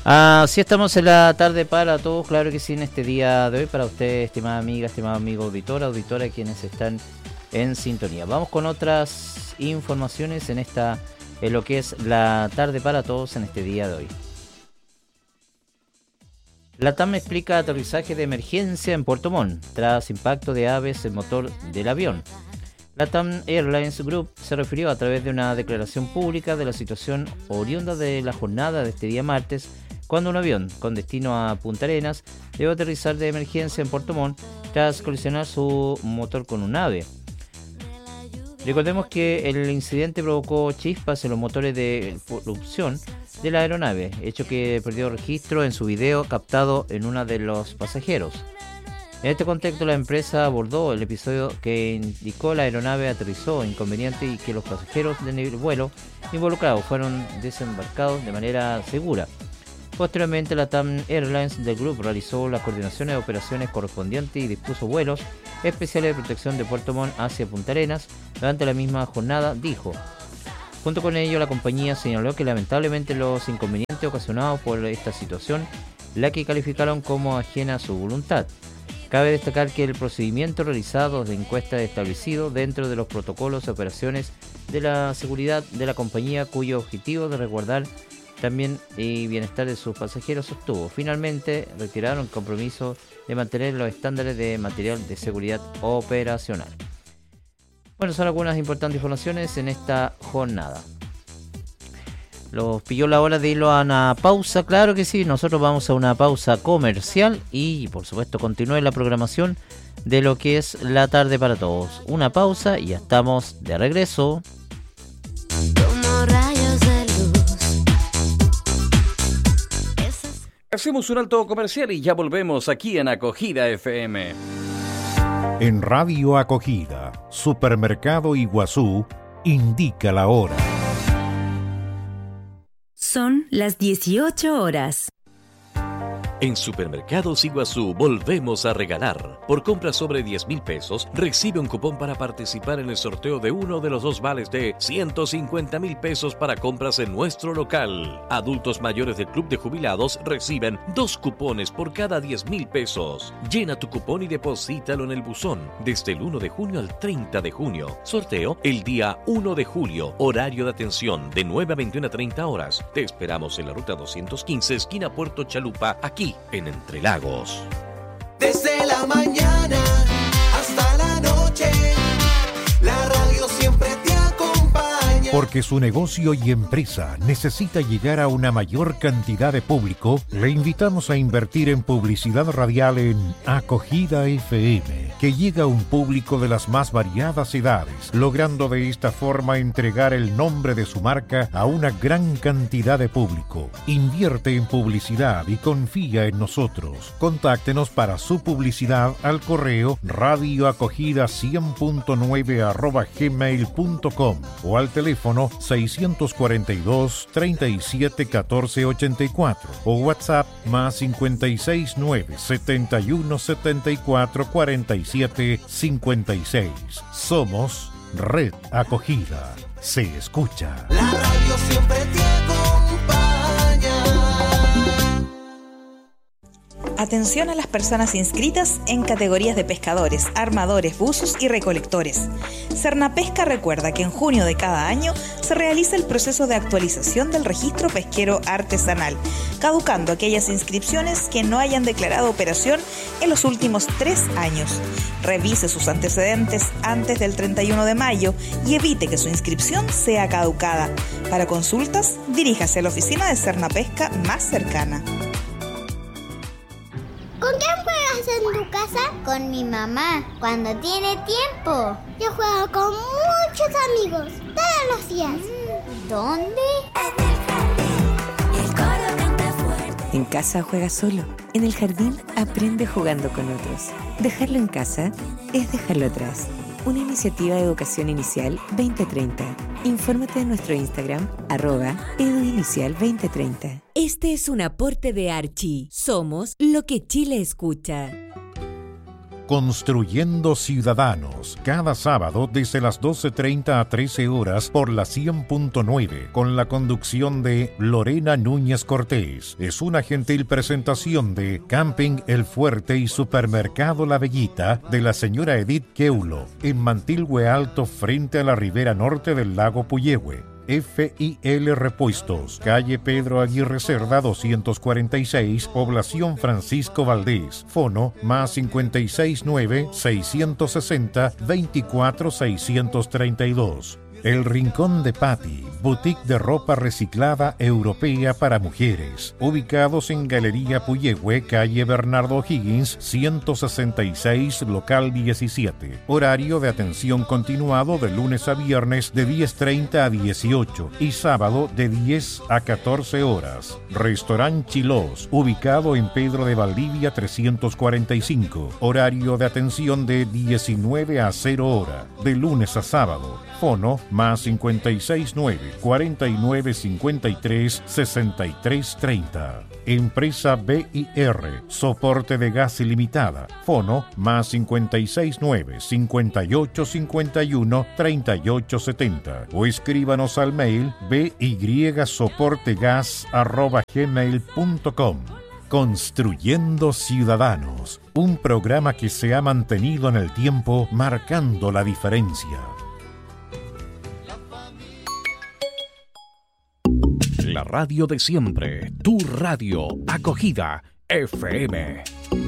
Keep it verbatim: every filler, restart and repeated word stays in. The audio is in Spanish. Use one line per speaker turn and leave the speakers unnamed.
Así estamos en la tarde para todos, claro que sí, en este día de hoy, para usted, estimada amiga, estimado amigo auditora, auditora, quienes están en sintonía. Vamos con otras informaciones en esta, en lo que es la tarde para todos en este día de hoy. La T A M explica aterrizaje de emergencia en Puerto Montt tras impacto de aves en motor del avión. La T A M Airlines Group se refirió a través de una declaración pública de la situación oriunda de la jornada de este día martes, cuando un avión con destino a Punta Arenas debe aterrizar de emergencia en Puerto Montt tras colisionar su motor con un ave. Recordemos que el incidente provocó chispas en los motores de propulsión de la aeronave, hecho que perdió registro en su video captado en uno de los pasajeros. En este contexto, la empresa abordó el episodio que indicó la aeronave aterrizó inconveniente y que los pasajeros del vuelo involucrados fueron desembarcados de manera segura. Posteriormente, la T A M Airlines del Group realizó las coordinaciones de operaciones correspondientes y dispuso vuelos especiales de protección de Puerto Montt hacia Punta Arenas durante la misma jornada, dijo. Junto con ello, la compañía señaló que lamentablemente los inconvenientes ocasionados por esta situación, la que calificaron como ajena a su voluntad. Cabe destacar que el procedimiento realizado de encuesta establecido dentro de los protocolos de operaciones de la seguridad de la compañía, cuyo objetivo de resguardar también el bienestar de sus pasajeros sostuvo. Finalmente, retiraron el compromiso de mantener los estándares de material de seguridad operacional. Bueno, son algunas importantes informaciones en esta jornada. Los pilló la hora de irlo a una pausa, claro que sí, nosotros vamos a una pausa comercial y por supuesto continúe la programación de lo que es la tarde para todos. Una pausa y ya estamos de regreso.
Como rayos de luz.
Hacemos un alto comercial y ya volvemos aquí en Acogida F M.
En Radio Acogida, Supermercado Iguazú, indica la hora.
Son las dieciocho horas.
En Supermercados Iguazú volvemos a regalar. Por compra sobre diez mil pesos, recibe un cupón para participar en el sorteo de uno de los dos vales de ciento cincuenta mil pesos para compras en nuestro local. Adultos mayores del Club de Jubilados reciben dos cupones por cada diez mil pesos. Llena tu cupón y deposítalo en el buzón desde el uno de junio al treinta de junio. Sorteo el día uno de julio. Horario de atención de nueve a veintiuna treinta horas. Te esperamos en la ruta doscientos quince, esquina Puerto Chalupa, aquí en Entre Lagos.
Desde la mañana hasta la noche, la radio siempre te acompaña.
Porque su negocio y empresa necesita llegar a una mayor cantidad de público, le invitamos a invertir en publicidad radial en Acogida F M, que llega a un público de las más variadas edades, logrando de esta forma entregar el nombre de su marca a una gran cantidad de público. Invierte en publicidad y confía en nosotros. Contáctenos para su publicidad al correo radioacogida cien punto nueve arroba gmail punto com o al teléfono seiscientos cuarenta y dos, treinta y siete, catorce ochenta y cuatro o WhatsApp más cincuenta y seis, nueve, setenta y uno, setenta y cuatro, cuarenta y siete, cincuenta y seis. Somos Red Acogida. Se escucha.
La radio siempre te acompaña.
Atención a las personas inscritas en categorías de pescadores, armadores, buzos y recolectores. Cernapesca recuerda que en junio de cada año se realiza el proceso de actualización del registro pesquero artesanal, caducando aquellas inscripciones que no hayan declarado operación en los últimos tres años. Revise sus antecedentes antes del treinta y uno de mayo y evite que su inscripción sea caducada. Para consultas, diríjase a la oficina de Cernapesca más cercana.
¿Con quién juegas en tu casa? Con mi mamá, cuando tiene tiempo. Yo juego con muchos amigos, todos los días. ¿Dónde?
En el jardín, el coro canta fuerte.
En casa juega solo. En el jardín aprende jugando con otros. Dejarlo en casa es dejarlo atrás. Una iniciativa de educación inicial veinte treinta. Infórmate en nuestro Instagram, arroba eduinicial veinte treinta.
Este es un aporte de Archie. Somos lo que Chile escucha.
Construyendo Ciudadanos, cada sábado desde las doce treinta a trece horas por la cien punto nueve, con la conducción de Lorena Núñez Cortés. Es una gentil presentación de Camping El Fuerte y Supermercado La Bellita de la señora Edith Keulo, en Mantilhue Alto, frente a la ribera norte del lago Puyehue. F I L Repuestos, calle Pedro Aguirre Cerda doscientos cuarenta y seis, población Francisco Valdés. Fono más cincuenta y seis nueve, seiscientos sesenta, veinticuatro seiscientos treinta y dos. El Rincón de Patti, boutique de ropa reciclada europea para mujeres, ubicados en Galería Puyehue, calle Bernardo Higgins, ciento sesenta y seis, local diecisiete. Horario de atención continuado de lunes a viernes de diez treinta a dieciocho y sábado de diez a catorce horas. Restaurant Chilós, ubicado en Pedro de Valdivia trescientos cuarenta y cinco. Horario de atención de diecinueve a cero hora, de lunes a sábado. Fono más cincuenta y seis nueve, cuarenta y nueve cincuenta y tres, sesenta y tres treinta. Empresa B I R, soporte de gas ilimitada. Fono más cincuenta y seis nueve, cincuenta y ocho cincuenta y uno, treinta y ocho setenta. O escríbanos al mail bysoportegas arroba gmail punto com. Construyendo Ciudadanos, un programa que se ha mantenido en el tiempo marcando la diferencia.
La radio de siempre, tu radio, Acogida F M.